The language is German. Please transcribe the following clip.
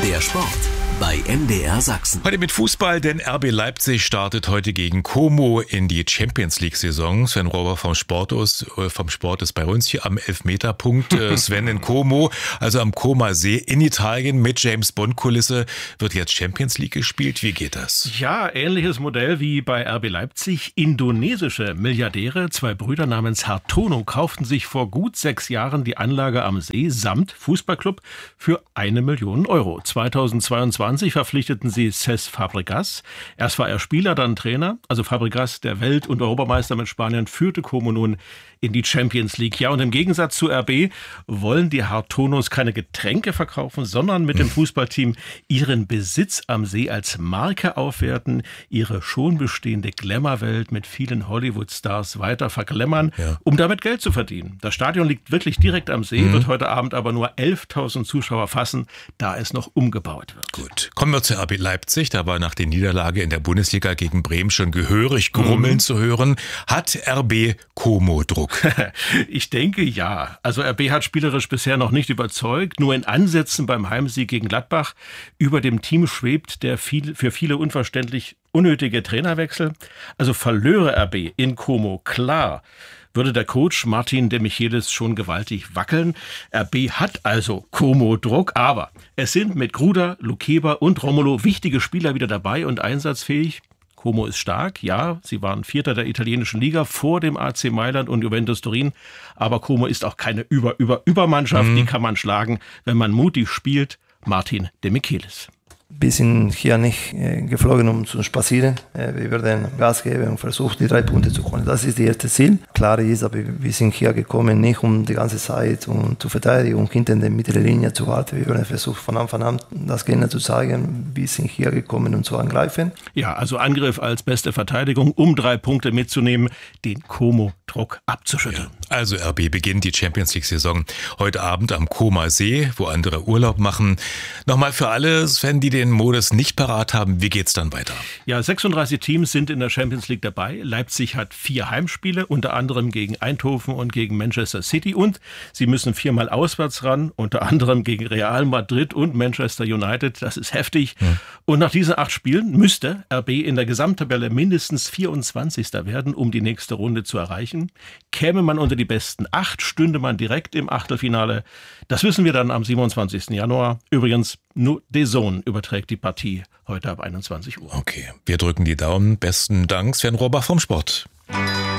Der Sport bei MDR Sachsen. Heute mit Fußball, denn RB Leipzig startet heute gegen Como in die Champions-League-Saison. Sven Rohrer vom Sport ist bei uns hier am Elfmeterpunkt. Sven, in Como, also am Comer See in Italien mit James-Bond-Kulisse, wird jetzt Champions League gespielt. Wie geht das? Ja, ähnliches Modell wie bei RB Leipzig. Indonesische Milliardäre, zwei Brüder namens Hartono, kauften sich vor gut 6 Jahren die Anlage am See samt Fußballclub für 1 Million Euro. 2022 verpflichteten sie Cesc Fabregas. Erst war er Spieler, dann Trainer. Also Fabregas, der Welt- und Europameister mit Spanien, führte Como nun in die Champions League. Ja, und im Gegensatz zu RB wollen die Hartonos keine Getränke verkaufen, sondern mit dem Fußballteam ihren Besitz am See als Marke aufwerten, ihre schon bestehende Glamour-Welt mit vielen Hollywood-Stars weiter verglammern, um damit Geld zu verdienen. Das Stadion liegt wirklich direkt am See, wird heute Abend aber nur 11.000 Zuschauer fassen, da es noch umgebaut wird. Gut, kommen wir zu RB Leipzig. Da war nach der Niederlage in der Bundesliga gegen Bremen schon gehörig Grummeln zu hören. Hat RB Como Druck? Ich denke ja. Also RB hat spielerisch bisher noch nicht überzeugt. Nur in Ansätzen beim Heimsieg gegen Gladbach. Über dem Team schwebt der für viele unverständlich unnötige Trainerwechsel. Also verlöre RB in Como, klar, würde der Coach Martin de Michelis schon gewaltig wackeln. RB hat also Como-Druck, aber es sind mit Gruda, Lukeba und Romolo wichtige Spieler wieder dabei und einsatzfähig. Como ist stark, ja, sie waren Vierter der italienischen Liga vor dem AC Mailand und Juventus Turin, aber Como ist auch keine Übermannschaft, die kann man schlagen, wenn man mutig spielt. Martin de Michelis. Wir sind hier nicht geflogen, um zu spazieren. Wir werden Gas geben und versuchen, die 3 Punkte zu holen. Das ist das erste Ziel. Klar ist, aber wir sind hier gekommen, nicht um die ganze Zeit zu verteidigen und hinter der Mittellinie zu halten. Wir werden versuchen, von Anfang an das Gegner zu zeigen. Wir sind hier gekommen, um zu angreifen. Ja, also Angriff als beste Verteidigung, um 3 Punkte mitzunehmen, den Como-Druck abzuschütteln. Ja, also RB beginnt die Champions-League-Saison heute Abend am Comer See, wo andere Urlaub machen. Nochmal für alle, Sven, die den Modus nicht parat haben, wie geht's dann weiter? Ja, 36 Teams sind in der Champions League dabei. Leipzig hat 4 Heimspiele, unter anderem gegen Eindhoven und gegen Manchester City. Und sie müssen 4-mal auswärts ran, unter anderem gegen Real Madrid und Manchester United. Das ist heftig. Und nach diesen 8 Spielen müsste RB in der Gesamttabelle mindestens 24. werden, um die nächste Runde zu erreichen. Käme man unter die besten 8, stünde man direkt im Achtelfinale. Das wissen wir dann am 27. Januar. Übrigens, nur DAZN überträgt die Partie heute ab 21 Uhr. Okay, wir drücken die Daumen. Besten Dank, Sven Rohrer vom Sport.